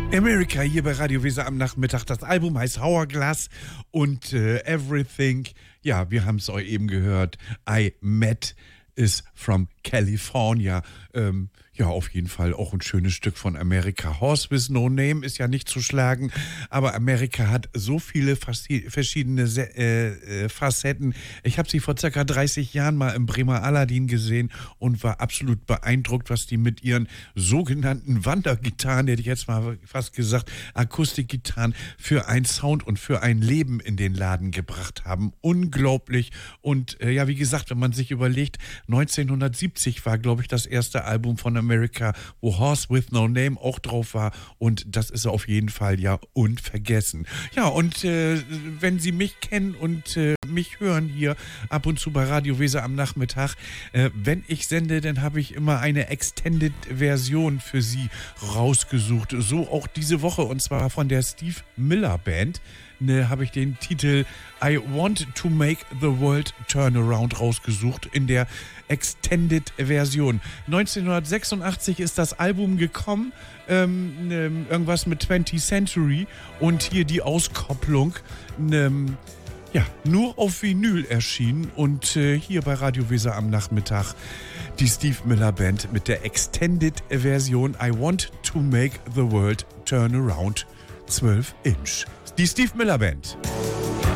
America hier bei Radio Weser am Nachmittag. Das Album heißt Hourglass und Everything. Ja, wir haben es euch eben gehört. I Met is from California. Ja, auf jeden Fall auch ein schönes Stück von America. Horse with No Name ist ja nicht zu schlagen, aber America hat so viele verschiedene Facetten. Ich habe sie vor circa 30 Jahren mal im Bremer Aladdin gesehen und war absolut beeindruckt, was die mit ihren sogenannten Wandergitarren, hätte ich jetzt mal fast gesagt, Akustikgitarren, für einen Sound und für ein Leben in den Laden gebracht haben. Unglaublich. Und ja, wie gesagt, wenn man sich überlegt, 1970 war, glaube ich, das erste Album von America, wo Horse with No Name auch drauf war, und das ist auf jeden Fall ja unvergessen. Ja, und wenn Sie mich kennen und mich hören hier ab und zu bei Radio Weser am Nachmittag, wenn ich sende, dann habe ich immer eine Extended-Version für Sie rausgesucht. So auch diese Woche, und zwar von der Steve Miller Band. Habe ich den Titel I Want to Make the World Turn Around rausgesucht in der Extended-Version. 1986 ist das Album gekommen, irgendwas mit 20th Century, und hier die Auskopplung, ja, nur auf Vinyl erschienen, und hier bei Radio Weser am Nachmittag die Steve Miller Band mit der Extended-Version I Want to Make the World Turn Around 12 Inch. Die Steve Miller Band.